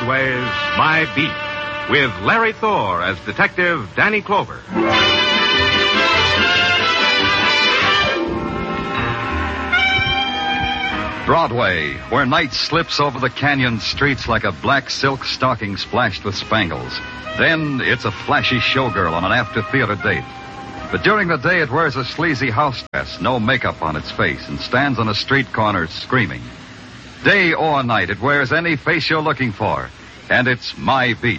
Broadway's My Beat, with Larry Thor as Detective Danny Clover. Broadway, where night slips over the canyon streets like a black silk stocking splashed with spangles. Then it's a flashy showgirl on an after-theater date. But during the day, it wears a sleazy house dress, no makeup on its face, and stands on a street corner screaming. Day or night, it wears any face you're looking for. And it's My Beat.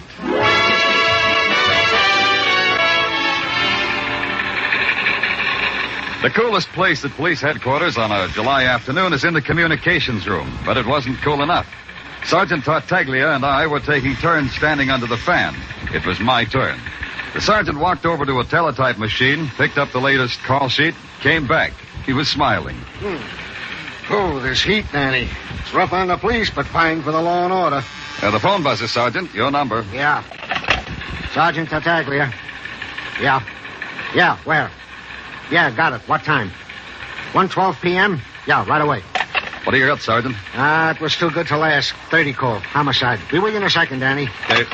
The coolest place at police headquarters on a July afternoon is in the communications room, but it wasn't cool enough. Sergeant Tartaglia and I were taking turns standing under the fan. It was my turn. The sergeant walked over to a teletype machine, picked up the latest call sheet, came back. He was smiling. Oh, this heat, Danny. It's rough on the police, but fine for the law and order. The phone buzzer, Sergeant. Your number. Yeah. Sergeant Tartaglia. Yeah. Yeah, where? Yeah, got it. What time? 1:12 p.m.? Yeah, right away. What do you got, Sergeant? It was too good to last. 30 call. Homicide. Be with you in a second, Danny. Okay.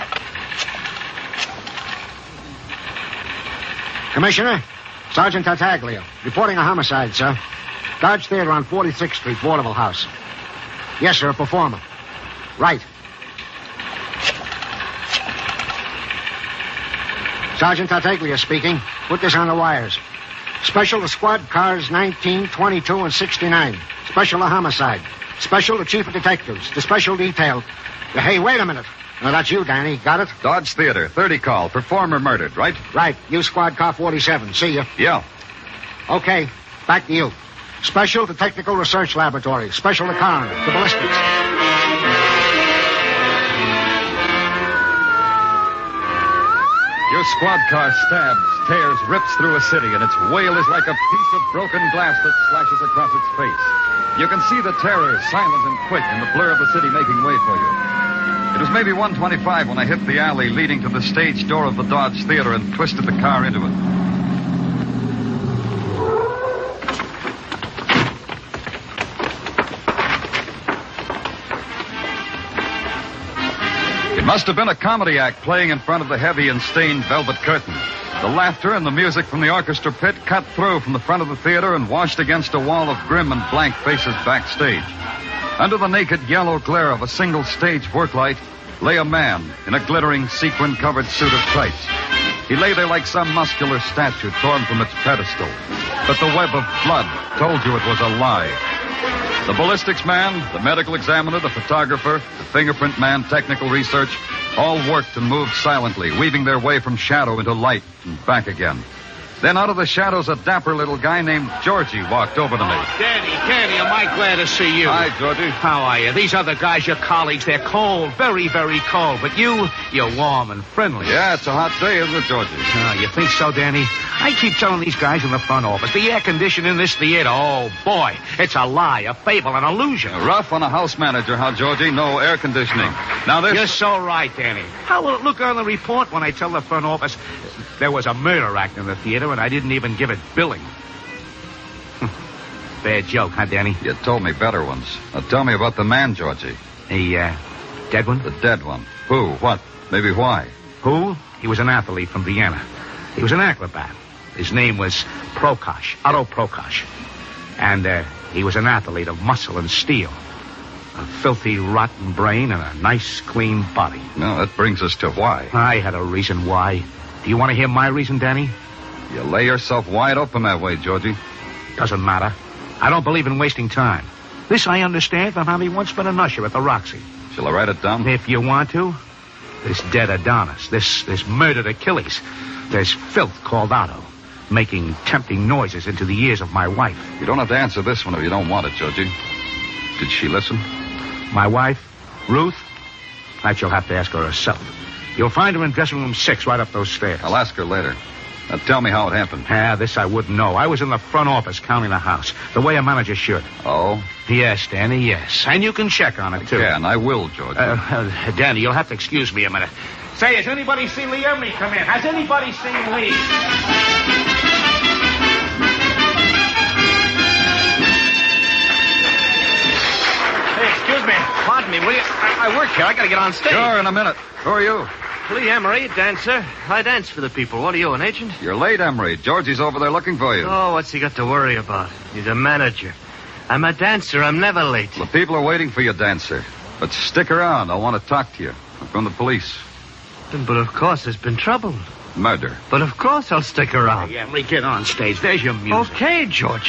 Commissioner, Sergeant Tartaglia. Reporting a homicide, sir. Dodge Theater on 46th Street, Vaudeville House. Yes, sir, a performer. Right. Sergeant Tartaglia speaking. Put this on the wires. Special to squad cars 19, 22, and 69. Special to homicide. Special to chief of detectives. The special detail. Hey, wait a minute. No, that's you, Danny. Got it? Dodge Theater, 30 call. Performer murdered, right? Right. You squad car 47. See you. Yeah. Okay. Back to you. Special to Technical Research Laboratory. Special to coroner. The ballistics. Your squad car stabs, tears, rips through a city, and its wail is like a piece of broken glass that slashes across its face. You can see the terror, silent and quick, in the blur of the city making way for you. It was maybe 1:25 when I hit the alley leading to the stage door of the Dodge Theater and twisted the car into it. It must have been a comedy act playing in front of the heavy and stained velvet curtain. The laughter and the music from the orchestra pit cut through from the front of the theater and washed against a wall of grim and blank faces backstage. Under the naked yellow glare of a single stage worklight lay a man in a glittering sequin-covered suit of tights. He lay there like some muscular statue torn from its pedestal. But the web of blood told you it was a lie. The ballistics man, the medical examiner, the photographer, the fingerprint man, technical research, all worked and moved silently, weaving their way from shadow into light and back again. Then out of the shadows, a dapper little guy named Georgie walked over to me. Danny, am I glad to see you? Hi, Georgie. How are you? These other guys, your colleagues, they're cold, very, very cold. But you're warm and friendly. Yeah, it's a hot day, isn't it, Georgie? Oh, you think so, Danny? I keep telling these guys in the front office, the air conditioning in this theater, oh, boy, it's a lie, a fable, an illusion. Rough on a house manager, huh, Georgie? No air conditioning. Now, this... You're so right, Danny. How will it look on the report when I tell the front office there was a murder act in the theater and I didn't even give it billing? Bad joke, huh, Danny? You told me better ones. Now, tell me about the man, Georgie. The, dead one? The dead one. Who? What? Maybe why? Who? He was an athlete from Vienna. He was an acrobat. His name was Prokosh, Otto Prokosh. And he was an athlete of muscle and steel. A filthy, rotten brain and a nice, clean body. No, that brings us to why. I had a reason why. Do you want to hear my reason, Danny? You lay yourself wide open that way, Georgie. Doesn't matter. I don't believe in wasting time. This I understand from having once been an usher at the Roxy. Shall I write it down? If you want to. This dead Adonis, this murdered Achilles, this filth called Otto, making tempting noises into the ears of my wife. You don't have to answer this one if you don't want it, Georgie. Did she listen? My wife, Ruth? That you'll have to ask her herself. You'll find her in dressing room 6 right up those stairs. I'll ask her later. Now tell me how it happened. This I wouldn't know. I was in the front office counting the house, the way a manager should. Oh? Yes, Danny, yes. And you can check on it, too. Yeah, and I will, George. Danny, you'll have to excuse me a minute. Say, has anybody seen Lee Ermey come in? Has anybody seen Lee? Hey, excuse me. Pardon me, will you? I work here. I gotta get on stage. Sure, in a minute. Who are you? Lee Emery, dancer. I dance for the people. What are you, an agent? You're late, Emery. Georgie's over there looking for you. Oh, what's he got to worry about? He's a manager. I'm a dancer. I'm never late. The people are waiting for you, dancer. But stick around. I want to talk to you. I'm from the police. But of course, there's been trouble. Murder. But of course I'll stick around. Yeah, Lee, get on stage. There's your music. Okay, Georgie.